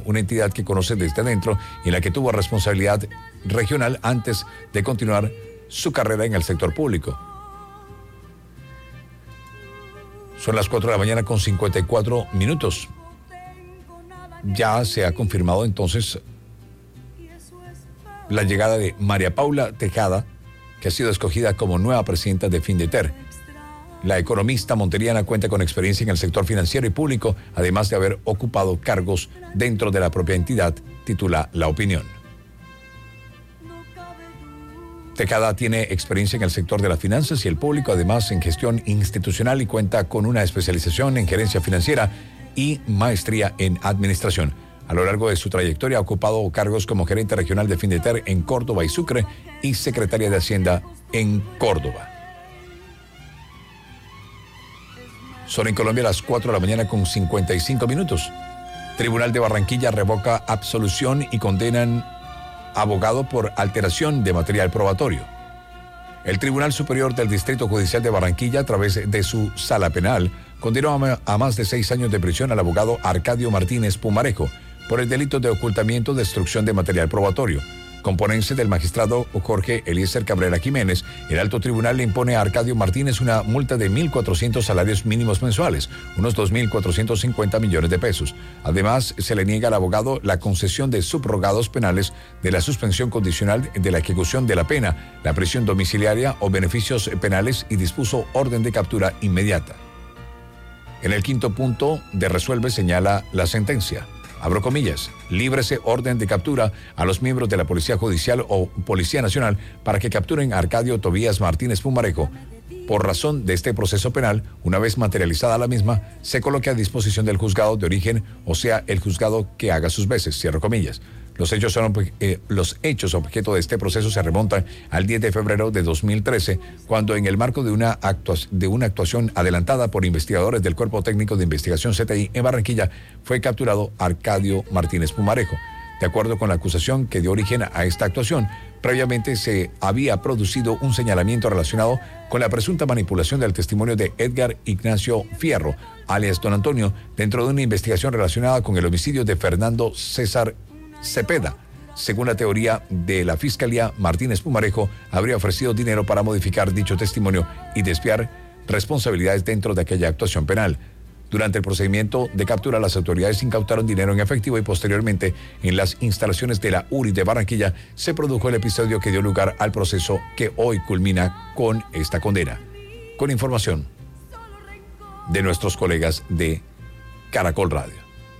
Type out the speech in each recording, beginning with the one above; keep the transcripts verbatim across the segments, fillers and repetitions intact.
una entidad que conoce desde adentro y en la que tuvo responsabilidad regional antes de continuar su carrera en el sector público. Son las cuatro de la mañana con cincuenta y cuatro minutos. Ya se ha confirmado entonces la llegada de María Paula Tejada, que ha sido escogida como nueva presidenta de Findeter. La economista monteriana cuenta con experiencia en el sector financiero y público, además de haber ocupado cargos dentro de la propia entidad, titula La Opinión. Tejada tiene experiencia en el sector de las finanzas y el público, además en gestión institucional, y cuenta con una especialización en gerencia financiera y maestría en administración. A lo largo de su trayectoria ha ocupado cargos como gerente regional de Findeter en Córdoba y Sucre y secretaria de Hacienda en Córdoba. Son en Colombia las cuatro de la mañana con cincuenta y cinco minutos. Tribunal de Barranquilla revoca absolución y condenan abogado por alteración de material probatorio. El Tribunal Superior del Distrito Judicial de Barranquilla, a través de su sala penal, condenó a, a más de seis años de prisión al abogado Arcadio Martínez Pumarejo por el delito de ocultamiento, destrucción de material probatorio. Componente del magistrado Jorge Eliezer Cabrera Jiménez, el alto tribunal le impone a Arcadio Martínez una multa de mil cuatrocientos salarios mínimos mensuales, unos dos mil cuatrocientos cincuenta millones de pesos. Además, se le niega al abogado la concesión de subrogados penales, de la suspensión condicional de la ejecución de la pena, la prisión domiciliaria o beneficios penales, y dispuso orden de captura inmediata. En el quinto punto de resuelve señala la sentencia. Abro comillas, líbrese orden de captura a los miembros de la Policía Judicial o Policía Nacional para que capturen a Arcadio Tobías Martínez Pumarejo. Por razón de este proceso penal, una vez materializada la misma, se coloque a disposición del juzgado de origen, o sea, el juzgado que haga sus veces, cierro comillas. Los hechos, son, eh, los hechos objeto de este proceso se remontan al diez de febrero de dos mil trece, cuando en el marco de una, actua- de una actuación adelantada por investigadores del Cuerpo Técnico de Investigación C T I en Barranquilla, fue capturado Arcadio Martínez Pumarejo. De acuerdo con la acusación que dio origen a esta actuación, previamente se había producido un señalamiento relacionado con la presunta manipulación del testimonio de Edgar Ignacio Fierro, alias Don Antonio, dentro de una investigación relacionada con el homicidio de Fernando César Cepeda. Según la teoría de la Fiscalía, Martínez Pumarejo habría ofrecido dinero para modificar dicho testimonio y desviar responsabilidades dentro de aquella actuación penal. Durante el procedimiento de captura, las autoridades incautaron dinero en efectivo y posteriormente, en las instalaciones de la U R I de Barranquilla, se produjo el episodio que dio lugar al proceso que hoy culmina con esta condena. Con información de nuestros colegas de Caracol Radio.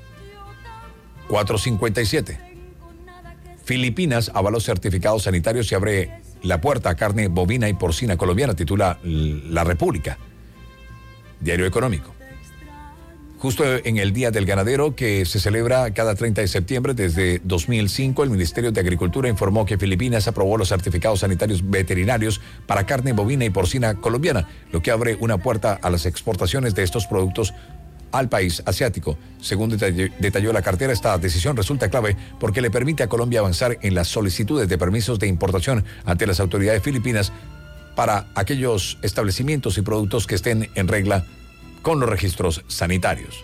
cuatro cincuenta y siete. Filipinas avaló certificados sanitarios y abre la puerta a carne bovina y porcina colombiana, titula La República, Diario Económico. Justo en el Día del Ganadero, que se celebra cada treinta de septiembre desde dos mil cinco, el Ministerio de Agricultura informó que Filipinas aprobó los certificados sanitarios veterinarios para carne bovina y porcina colombiana, lo que abre una puerta a las exportaciones de estos productos al país asiático. Según detalló, detalló la cartera, esta decisión resulta clave porque le permite a Colombia avanzar en las solicitudes de permisos de importación ante las autoridades filipinas para aquellos establecimientos y productos que estén en regla con los registros sanitarios.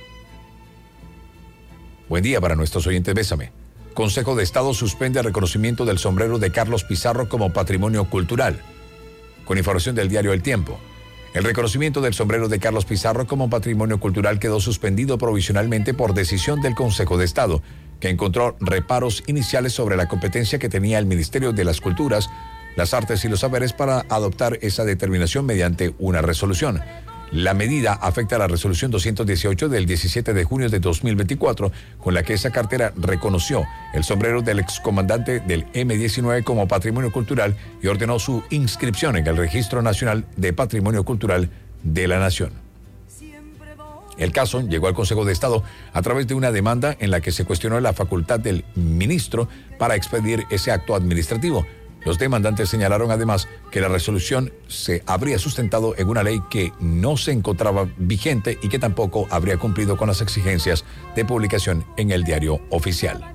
Buen día para nuestros oyentes. Bésame. Consejo de Estado suspende el reconocimiento del sombrero de Carlos Pizarro como patrimonio cultural. Con información del diario El Tiempo. El reconocimiento del sombrero de Carlos Pizarro como patrimonio cultural quedó suspendido provisionalmente por decisión del Consejo de Estado, que encontró reparos iniciales sobre la competencia que tenía el Ministerio de las Culturas, las Artes y los Saberes para adoptar esa determinación mediante una resolución. La medida afecta a la resolución doscientos dieciocho del diecisiete de junio de dos mil veinticuatro, con la que esa cartera reconoció el sombrero del excomandante del eme diecinueve como patrimonio cultural y ordenó su inscripción en el Registro Nacional de Patrimonio Cultural de la Nación. El caso llegó al Consejo de Estado a través de una demanda en la que se cuestionó la facultad del ministro para expedir ese acto administrativo. Los demandantes señalaron además que la resolución se habría sustentado en una ley que no se encontraba vigente y que tampoco habría cumplido con las exigencias de publicación en el diario oficial.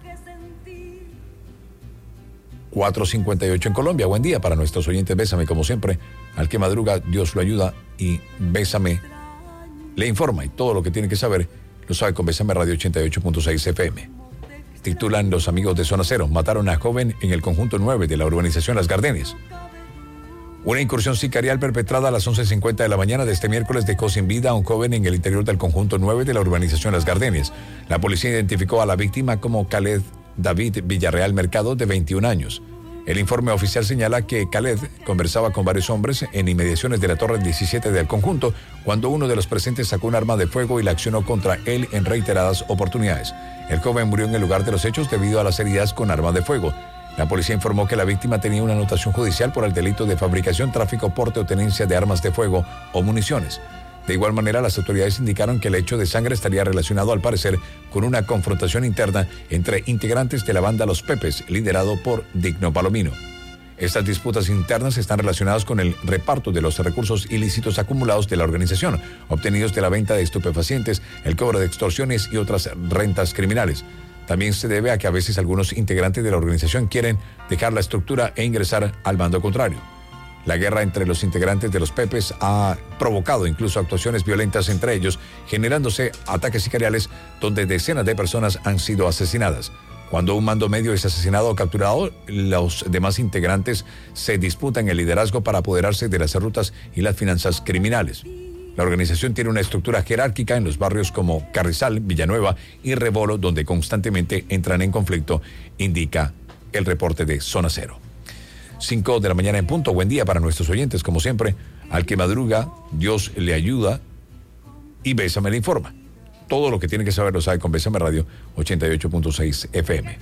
cuatro cincuenta y ocho en Colombia. Buen día para nuestros oyentes. Bésame, como siempre. Al que madruga, Dios lo ayuda, y Bésame le informa, y todo lo que tiene que saber lo sabe con Bésame Radio ochenta y ocho punto seis F M. Titulan los amigos de Zona Cero. Mataron a joven en el conjunto nueve de la urbanización Las Gardenias. Una incursión sicarial perpetrada a las once cincuenta de la mañana de este miércoles dejó sin vida a un joven en el interior del conjunto nueve de la urbanización Las Gardenias. La policía identificó a la víctima como Khaled David Villarreal Mercado, de veintiún años. El informe oficial señala que Khaled conversaba con varios hombres en inmediaciones de la torre diecisiete del conjunto cuando uno de los presentes sacó un arma de fuego y la accionó contra él en reiteradas oportunidades. El joven murió en el lugar de los hechos debido a las heridas con arma de fuego. La policía informó que la víctima tenía una anotación judicial por el delito de fabricación, tráfico, porte o tenencia de armas de fuego o municiones. De igual manera, las autoridades indicaron que el hecho de sangre estaría relacionado, al parecer, con una confrontación interna entre integrantes de la banda Los Pepes, liderado por Digno Palomino. Estas disputas internas están relacionadas con el reparto de los recursos ilícitos acumulados de la organización, obtenidos de la venta de estupefacientes, el cobro de extorsiones y otras rentas criminales. También se debe a que a veces algunos integrantes de la organización quieren dejar la estructura e ingresar al bando contrario. La guerra entre los integrantes de los Pepes ha provocado incluso actuaciones violentas entre ellos, generándose ataques sicariales donde decenas de personas han sido asesinadas. Cuando un mando medio es asesinado o capturado, los demás integrantes se disputan el liderazgo para apoderarse de las rutas y las finanzas criminales. La organización tiene una estructura jerárquica en los barrios como Carrizal, Villanueva y Rebolo, donde constantemente entran en conflicto, indica el reporte de Zona Cero. cinco de la mañana en punto. Buen día para nuestros oyentes, como siempre. Al que madruga, Dios le ayuda y Bésame le informa. Todo lo que tiene que saber lo sabe con Bésame Radio ochenta y ocho punto seis F M.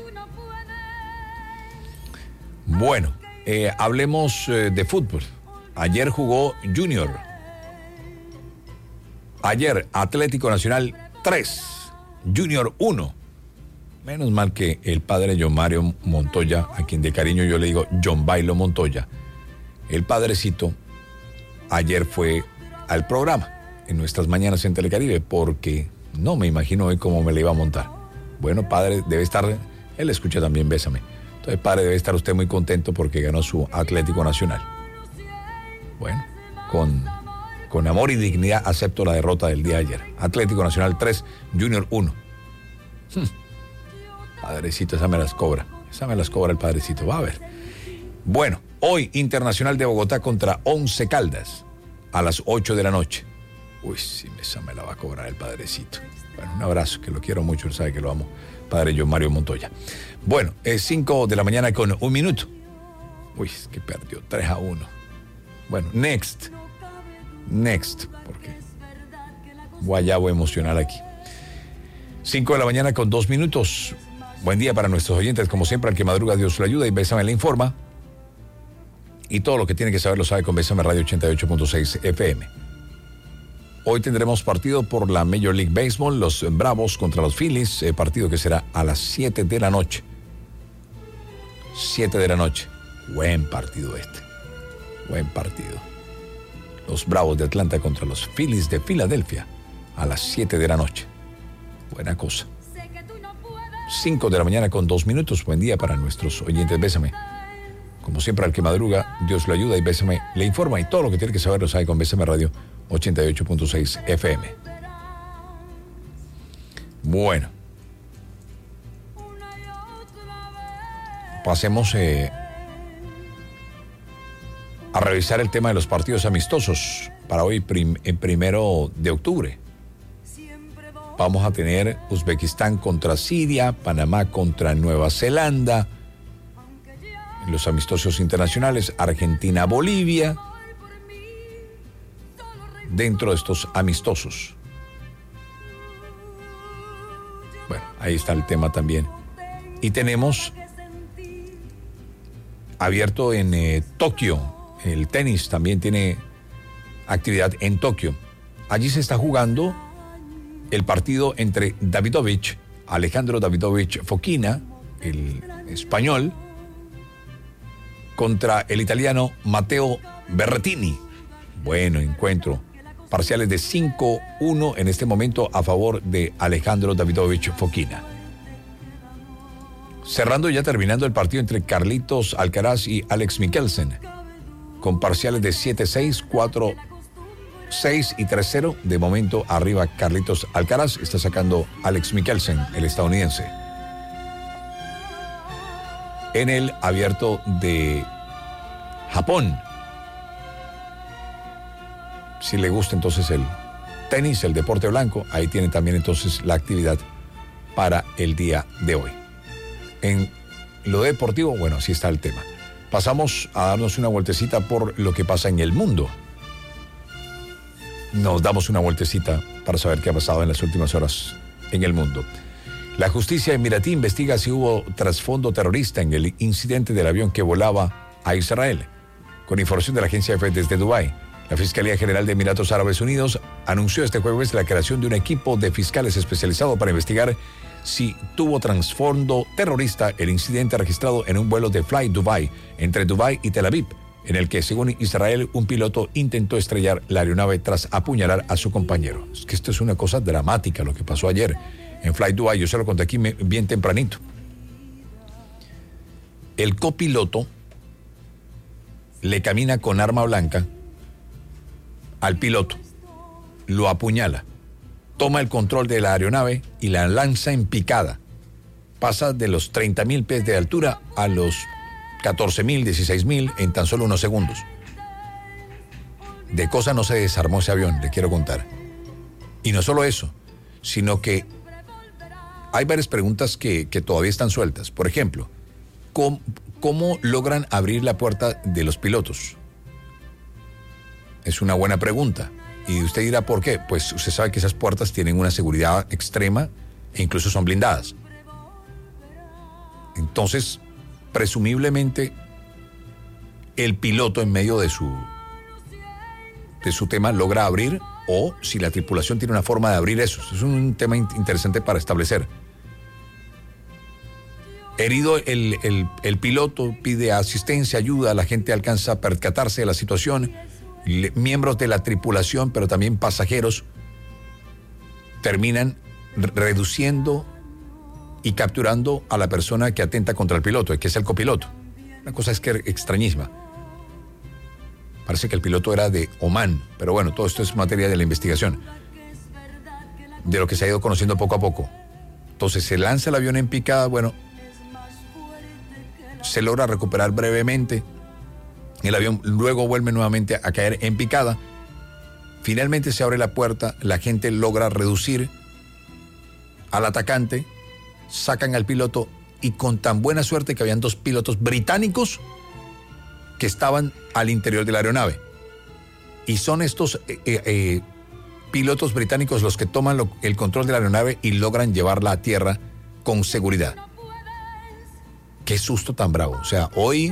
Bueno, eh, hablemos eh, de fútbol. Ayer jugó Junior. Ayer Atlético Nacional tres, Junior uno. Menos mal que el padre John Mario Montoya, a quien de cariño yo le digo John Bailo Montoya, el padrecito, ayer fue al programa en nuestras mañanas en Telecaribe, porque no me imagino hoy cómo me le iba a montar. Bueno, padre, debe estar, él escucha también Bésame. Entonces, padre, debe estar usted muy contento porque ganó su Atlético Nacional. Bueno, con, con amor y dignidad acepto la derrota del día de ayer. Atlético Nacional tres, Junior uno. Hmm. Padrecito, esa me las cobra. Esa me las cobra el padrecito. Va a ver. Bueno, hoy Internacional de Bogotá contra Once Caldas a las ocho de la noche. Uy, sí, esa me la va a cobrar el padrecito. Bueno, un abrazo, que lo quiero mucho, él sabe que lo amo. Padre John Mario Montoya. Bueno, es cinco de la mañana con un minuto. Uy, es que perdió tres a uno. Bueno, next. Next, porque guayabo emocional aquí. cinco de la mañana con dos minutos. Buen día para nuestros oyentes, como siempre, al que madruga Dios lo ayuda y Bésame le informa. Y todo lo que tiene que saber lo sabe con Bésame Radio ochenta y ocho punto seis F M. Hoy tendremos partido por la Major League Baseball, los Bravos contra los Phillies, eh, partido que será a las siete de la noche. siete de la noche. Buen partido este. Buen partido. Los Bravos de Atlanta contra los Phillies de Filadelfia a las siete de la noche. Buena cosa. cinco de la mañana con dos minutos. Buen día para nuestros oyentes. Bésame. Como siempre, al que madruga, Dios lo ayuda y Bésame le informa. Y todo lo que tiene que saber lo sabe con Bésame Radio ochenta y ocho punto seis F M. Bueno. Pasemos eh, a revisar el tema de los partidos amistosos para hoy, prim, en primero de octubre. Vamos a tener Uzbekistán contra Siria, Panamá contra Nueva Zelanda, en los amistosos internacionales, Argentina-Bolivia, dentro de estos amistosos. Bueno, ahí está el tema también. Y tenemos abierto en eh, Tokio, el tenis también tiene actividad en Tokio. Allí se está jugando el partido entre Davidovich, Alejandro Davidovich Fokina, el español, contra el italiano Matteo Berrettini. Bueno encuentro. Parciales de cinco uno en este momento a favor de Alejandro Davidovich Fokina. Cerrando ya terminando el partido entre Carlitos Alcaraz y Alex Mikkelsen, con parciales de siete seis, cuatro seis y tres cero. De momento arriba Carlitos Alcaraz, está sacando Alex Mikkelsen, el estadounidense. en el Abierto de Japón. Si le gusta entonces el tenis, el deporte blanco, ahí tienen también entonces la actividad para el día de hoy. En lo deportivo, bueno, así está el tema. Pasamos a darnos una vueltecita por lo que pasa en el mundo. Nos damos una vueltecita para saber qué ha pasado en las últimas horas en el mundo. La justicia emiratí investiga si hubo trasfondo terrorista en el incidente del avión que volaba a Israel. Con información de la agencia F desde Dubái, la Fiscalía General de Emiratos Árabes Unidos anunció este jueves la creación de un equipo de fiscales especializado para investigar si tuvo trasfondo terrorista el incidente registrado en un vuelo de Fly Dubai entre Dubái y Tel Aviv, en el que, según Israel, un piloto intentó estrellar la aeronave tras apuñalar a su compañero. Es que esto es una cosa dramática lo que pasó ayer en Fly Dubai. Yo se lo conté aquí bien tempranito. El copiloto le camina con arma blanca al piloto, lo apuñala, toma el control de la aeronave y la lanza en picada. Pasa de los treinta mil pies de altura a los catorce mil, dieciséis mil en tan solo unos segundos. De cosa no se desarmó ese avión, le quiero contar. Y no solo eso, sino que hay varias preguntas que, que todavía están sueltas. Por ejemplo, ¿cómo, ¿cómo logran abrir la puerta de los pilotos? Es una buena pregunta. Y usted dirá, ¿por qué? Pues usted sabe que esas puertas tienen una seguridad extrema e incluso son blindadas. Entonces, presumiblemente, el piloto en medio de su, de su tema logra abrir, o si la tripulación tiene una forma de abrir eso. Es un tema interesante para establecer. Herido el, el, el piloto, pide asistencia, ayuda, la gente alcanza a percatarse de la situación. Le, miembros de la tripulación, pero también pasajeros, terminan reduciendo y capturando a la persona que atenta contra el piloto, que es el copiloto. Una cosa es que extrañísima. Parece que el piloto era de Omán, pero bueno, todo esto es materia de la investigación, de lo que se ha ido conociendo poco a poco. Entonces se lanza el avión en picada, bueno, se logra recuperar brevemente, el avión luego vuelve nuevamente a caer en picada, finalmente se abre la puerta, la gente logra reducir al atacante, sacan al piloto y con tan buena suerte que habían dos pilotos británicos que estaban al interior de la aeronave. Y son estos eh, eh, pilotos británicos los que toman lo, el control de la aeronave y logran llevarla a tierra con seguridad. Qué susto tan bravo. O sea, hoy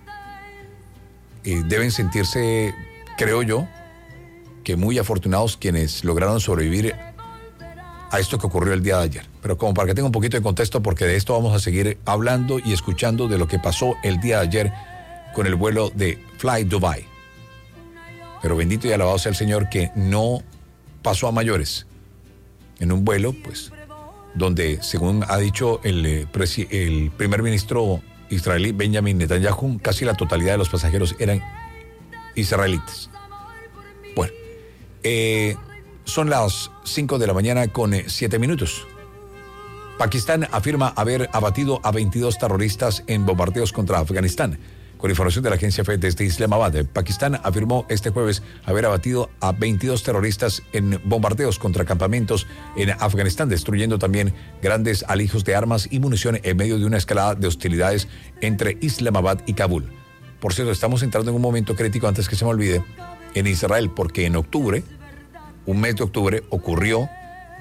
eh, deben sentirse, creo yo, que muy afortunados quienes lograron sobrevivir a esto que ocurrió el día de ayer. Pero como para que tenga un poquito de contexto, porque de esto vamos a seguir hablando y escuchando de lo que pasó el día de ayer con el vuelo de Fly Dubai. Pero bendito y alabado sea el Señor que no pasó a mayores. En un vuelo, pues, donde, según ha dicho el, el primer ministro israelí Benjamin Netanyahu, casi la totalidad de los pasajeros eran israelitas. Bueno, eh, son las cinco de la mañana con siete minutos. Pakistán afirma haber abatido a veintidós terroristas en bombardeos contra Afganistán. Con información de la agencia F desde Islamabad, Pakistán afirmó este jueves haber abatido a veintidós terroristas en bombardeos contra campamentos en Afganistán, destruyendo también grandes alijos de armas y munición en medio de una escalada de hostilidades entre Islamabad y Kabul. Por cierto, estamos entrando en un momento crítico, antes que se me olvide, en Israel, porque en octubre, un mes de octubre, ocurrió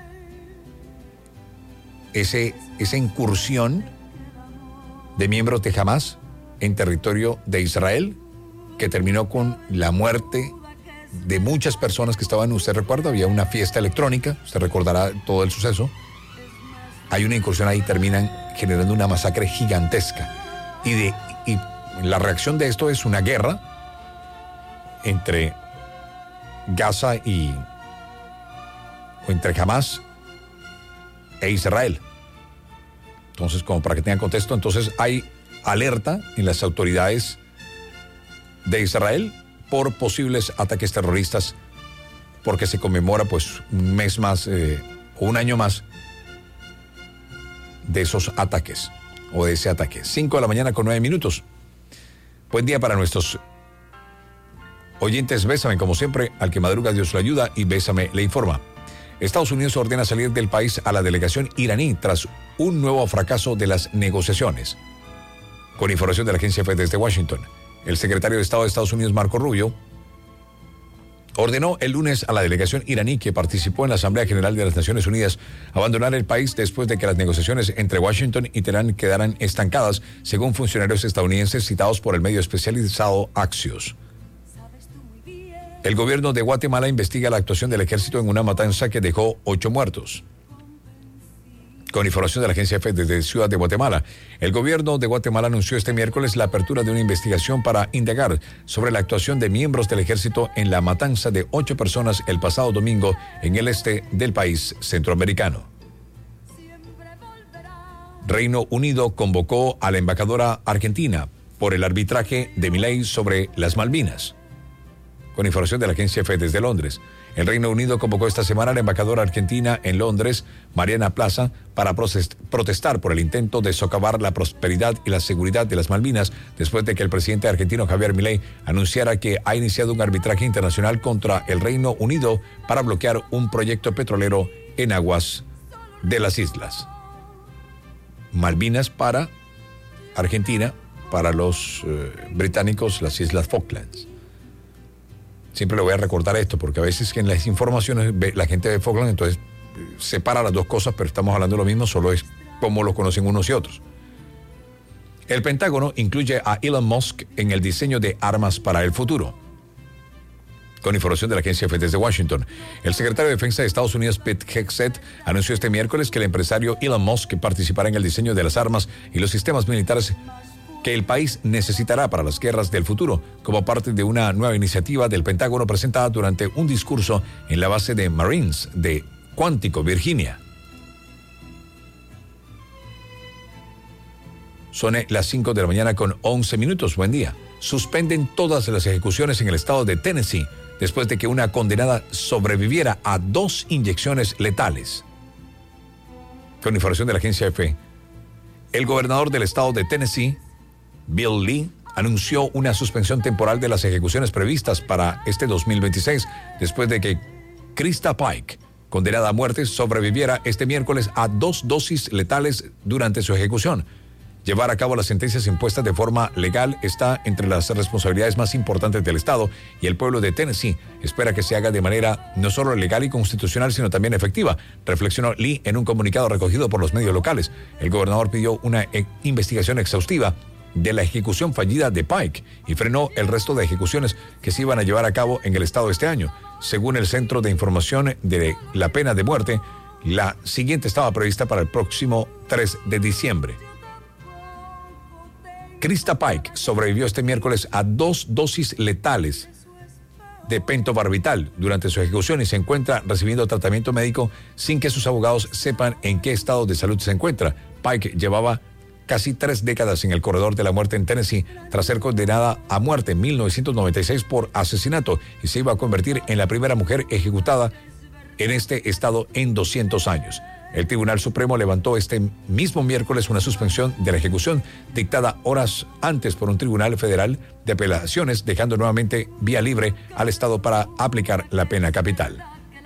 ese, esa incursión de miembros de Hamas en territorio de Israel, que terminó con la muerte de muchas personas que estaban, usted recuerda, había una fiesta electrónica, usted recordará todo el suceso. Hay una incursión ahí, terminan generando una masacre gigantesca. Y, de, y la reacción de esto es una guerra entre Gaza y, o entre Hamas e Israel. Entonces, como para que tengan contexto, entonces hay alerta en las autoridades de Israel por posibles ataques terroristas, porque se conmemora pues un mes más, eh, o un año más de esos ataques. o de ese ataque. cinco de la mañana con nueve minutos. Buen día para nuestros oyentes. Bésame, como siempre, al que madruga Dios lo ayuda, y Bésame le informa. Estados Unidos ordena salir del país a la delegación iraní tras un nuevo fracaso de las negociaciones. Con información de la agencia F desde Washington, el secretario de Estado de Estados Unidos, Marco Rubio, ordenó el lunes a la delegación iraní que participó en la Asamblea General de las Naciones Unidas abandonar el país después de que las negociaciones entre Washington y Teherán quedaran estancadas, según funcionarios estadounidenses citados por el medio especializado Axios. El gobierno de Guatemala investiga la actuación del ejército en una matanza que dejó ocho muertos. Con información de la agencia F desde Ciudad de Guatemala, el gobierno de Guatemala anunció este miércoles la apertura de una investigación para indagar sobre la actuación de miembros del ejército en la matanza de ocho personas el pasado domingo en el este del país centroamericano. Reino Unido convocó a la embajadora argentina por el arbitraje de Milei sobre las Malvinas. Con información de la agencia F desde Londres, el Reino Unido convocó esta semana a la embajadora argentina en Londres, Mariana Plaza, para protestar por el intento de socavar la prosperidad y la seguridad de las Malvinas después de que el presidente argentino Javier Milei anunciara que ha iniciado un arbitraje internacional contra el Reino Unido para bloquear un proyecto petrolero en aguas de las islas. Malvinas para Argentina, para los eh, británicos, las Islas Falklands. Siempre le voy a recordar esto, porque a veces en las informaciones ve, la gente de Falkland, entonces separa las dos cosas, pero estamos hablando de lo mismo, solo es cómo lo conocen unos y otros. El Pentágono incluye a Elon Musk en el diseño de armas para el futuro. Con información de la agencia F desde Washington, el secretario de Defensa de Estados Unidos, Pete Hegseth, anunció este miércoles que el empresario Elon Musk participará en el diseño de las armas y los sistemas militares que el país necesitará para las guerras del futuro, como parte de una nueva iniciativa del Pentágono presentada durante un discurso en la base de Marines de Quantico, Virginia. Son las cinco de la mañana con once minutos. Buen día. Suspenden todas las ejecuciones en el estado de Tennessee después de que una condenada sobreviviera a dos inyecciones letales. Con información de la agencia F, el gobernador del estado de Tennessee, Bill Lee, anunció una suspensión temporal de las ejecuciones previstas para este dos mil veintiséis después de que Krista Pike, condenada a muerte, sobreviviera este miércoles a dos dosis letales durante su ejecución. Llevar a cabo las sentencias impuestas de forma legal está entre las responsabilidades más importantes del Estado, y el pueblo de Tennessee espera que se haga de manera no solo legal y constitucional, sino también efectiva, reflexionó Lee en un comunicado recogido por los medios locales. El gobernador pidió una e- investigación exhaustiva de la ejecución fallida de Pike y frenó el resto de ejecuciones que se iban a llevar a cabo en el estado este año. Según el Centro de Información de la Pena de Muerte, la siguiente estaba prevista para el próximo tres de diciembre. Krista Pike sobrevivió este miércoles a dos dosis letales de pentobarbital durante su ejecución y se encuentra recibiendo tratamiento médico sin que sus abogados sepan en qué estado de salud se encuentra. Pike llevaba casi tres décadas en el corredor de la muerte en Tennessee tras ser condenada a muerte en mil novecientos noventa y seis por asesinato, y se iba a convertir en la primera mujer ejecutada en este estado en doscientos años. El Tribunal Supremo levantó este mismo miércoles una suspensión de la ejecución dictada horas antes por un tribunal federal de apelaciones, dejando nuevamente vía libre al Estado para aplicar la pena capital.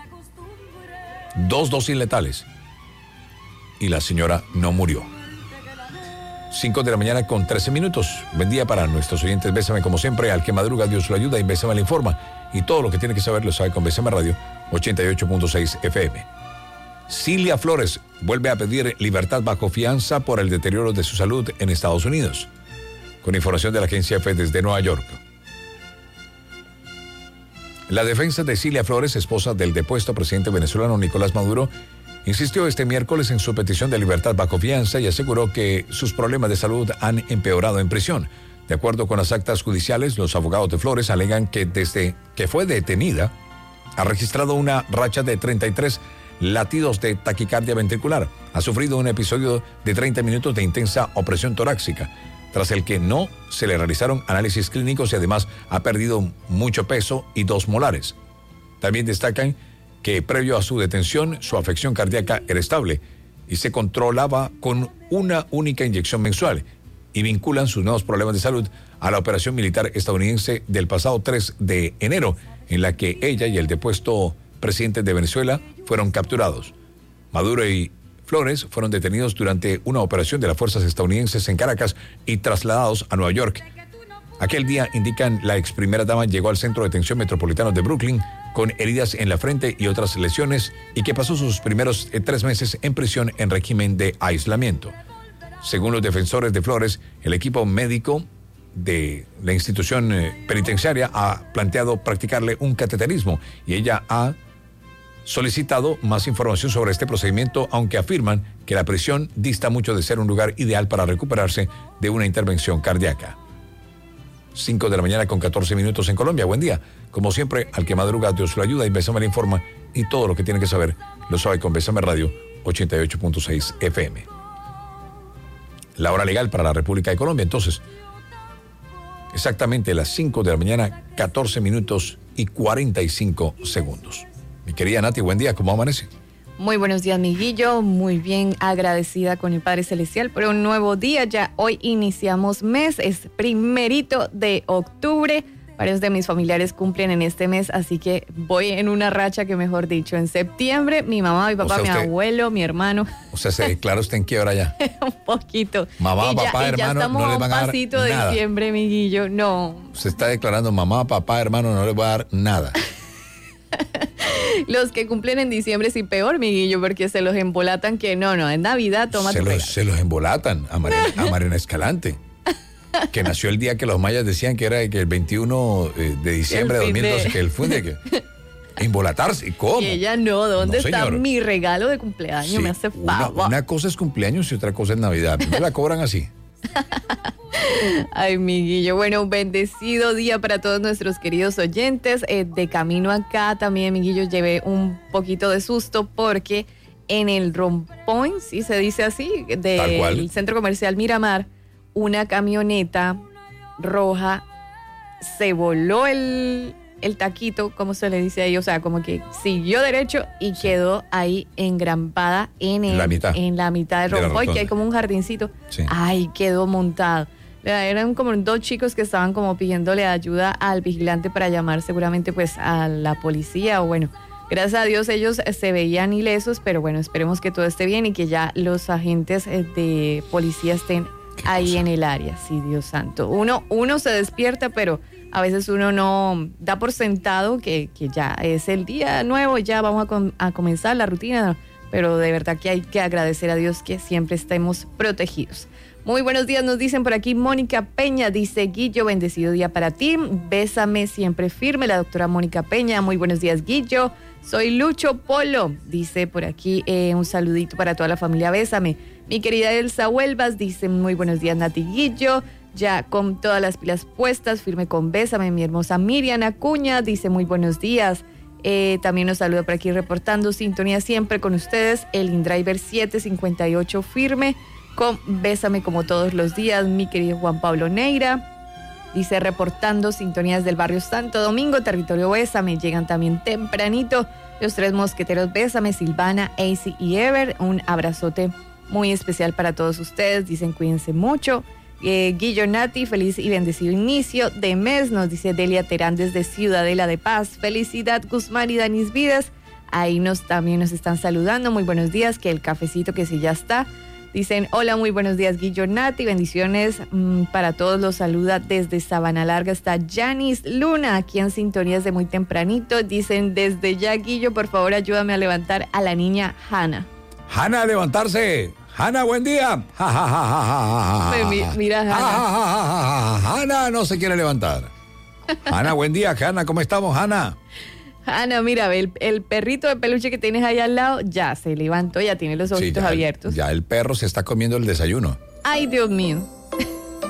Dos dosis letales y la señora no murió. cinco de la mañana con trece minutos. Buen día para nuestros oyentes. Bésame, como siempre, al que madruga Dios lo ayuda, y Bésame le informa. Y todo lo que tiene que saber lo sabe con Bésame Radio ochenta y ocho punto seis F M. Cilia Flores vuelve a pedir libertad bajo fianza por el deterioro de su salud en Estados Unidos. Con información de la agencia F desde Nueva York. La defensa de Cilia Flores, esposa del depuesto presidente venezolano Nicolás Maduro, insistió este miércoles en su petición de libertad bajo fianza y aseguró que sus problemas de salud han empeorado en prisión. De acuerdo con las actas judiciales, los abogados de Flores alegan que desde que fue detenida ha registrado una racha de treinta y tres latidos de taquicardia ventricular. Ha sufrido un episodio de treinta minutos de intensa opresión torácica, tras el que no se le realizaron análisis clínicos, y además ha perdido mucho peso y dos molares. También destacan que previo a su detención, su afección cardíaca era estable y se controlaba con una única inyección mensual, y vinculan sus nuevos problemas de salud a la operación militar estadounidense del pasado tres de enero, en la que ella y el depuesto presidente de Venezuela fueron capturados. Maduro y Flores fueron detenidos durante una operación de las fuerzas estadounidenses en Caracas y trasladados a Nueva York. Aquel día, indican, la ex primera dama llegó al centro de detención metropolitano de Brooklyn con heridas en la frente y otras lesiones, y que pasó sus primeros eh, tres meses en prisión en régimen de aislamiento. Según los defensores de Flores, el equipo médico de la institución eh, penitenciaria ha planteado practicarle un cateterismo, y ella ha solicitado más información sobre este procedimiento, aunque afirman que la prisión dista mucho de ser un lugar ideal para recuperarse de una intervención cardíaca. cinco de la mañana con catorce minutos en Colombia. Buen día. Como siempre, al que madruga, Dios lo ayuda y Bésame le informa, y todo lo que tiene que saber lo sabe con Bésame Radio ochenta y ocho punto seis F M. La hora legal para la República de Colombia, entonces, exactamente las cinco de la mañana, catorce minutos y cuarenta y cinco segundos. Mi querida Nati, buen día, ¿cómo amanece? Muy buenos días, mi Guillo. Muy bien, agradecida con el Padre Celestial por un nuevo día. Ya hoy iniciamos mes, es primerito de octubre. Varios de mis familiares cumplen en este mes, así que voy en una racha que, mejor dicho, en septiembre, mi mamá, mi papá, o sea, usted, mi abuelo, mi hermano. O sea, ¿se declara usted en qué hora ya? Un poquito. Mamá, y papá, ya, hermano, ya no les van a dar pasito de nada. diciembre, mi Guillo, no. Se está declarando mamá, papá, hermano, no les va a dar nada. Los que cumplen en diciembre sí peor, mi Guillo, porque se los embolatan que no, no, en Navidad toma se tu los, regalo. Se los embolatan a Mariana, a Mariana Escalante, que nació el día que los mayas decían que era que el veintiuno de diciembre de dos mil doce, de... que el fin de que embolatarse. ¿Y cómo? Y ella no, ¿dónde no, está señor. mi regalo de cumpleaños? Sí, me hace favor. Una, una cosa es cumpleaños y otra cosa es Navidad. Me la cobran así. Ay, mi Guillo. Bueno, un bendecido día para todos nuestros queridos oyentes. Eh, de camino acá también, mi Guillo, llevé un poquito de susto porque en el Rompoint, sí se dice así, del centro comercial Miramar, una camioneta roja se voló el, el taquito, como se le dice ahí, o sea, como que siguió derecho y quedó ahí engrampada en, el, la mitad, en la mitad del Rompoint, que hay como un jardincito. Sí. Ay, quedó montado. Eran como dos chicos que estaban como pidiéndole ayuda al vigilante para llamar seguramente pues a la policía, o bueno, gracias a Dios ellos se veían ilesos, pero bueno, esperemos que todo esté bien y que ya los agentes de policía estén ahí cosa? en el área, sí, Dios santo. Uno, uno se despierta, pero a veces uno no da por sentado que, que ya es el día nuevo y ya vamos a, com- a comenzar la rutina, pero de verdad que hay que agradecer a Dios que siempre estemos protegidos. Muy buenos días, nos dicen por aquí Mónica Peña, dice Guillo, bendecido día para ti, bésame siempre firme, la doctora Mónica Peña, muy buenos días Guillo, soy Lucho Polo, dice por aquí eh, un saludito para toda la familia, bésame. Mi querida Elsa Huelvas dice muy buenos días Nati Guillo, ya con todas las pilas puestas, firme con bésame. Mi hermosa Miriam Acuña dice muy buenos días. Eh, también nos saluda por aquí reportando sintonía siempre con ustedes, el InDriver siete cincuenta y ocho firme con bésame como todos los días. Mi querido Juan Pablo Neira dice reportando sintonías del barrio Santo Domingo, territorio bésame, llegan también tempranito los tres mosqueteros bésame, Silvana, Acy y Ever, un abrazote muy especial para todos ustedes, dicen cuídense mucho. Eh, Guillo Nati, feliz y bendecido inicio de mes, nos dice Delia Terán desde Ciudadela de Paz, felicidad Guzmán y Danis Vidas, ahí nos también nos están saludando, muy buenos días, que el cafecito que sí ya está, dicen hola, muy buenos días Guillo Nati, bendiciones mmm, para todos, los saluda desde Sabana Larga, está Janis Luna, aquí en sintonías de muy tempranito, dicen desde ya Guillo, por favor ayúdame a levantar a la niña Hanna. Hanna, a levantarse. Hanna, buen día. Ja, ja, ja, ja, ja, ja. Mi, mira, Hanna. Ja, ja, ja, ja, ja. Hanna no se quiere levantar. Hanna, buen día. Hanna, ¿cómo estamos, Hanna? Hanna, mira, el, el perrito de peluche que tienes ahí al lado ya se levantó, ya tiene los ojitos sí, ya, abiertos. Ya el perro se está comiendo el desayuno. Ay, Dios mío.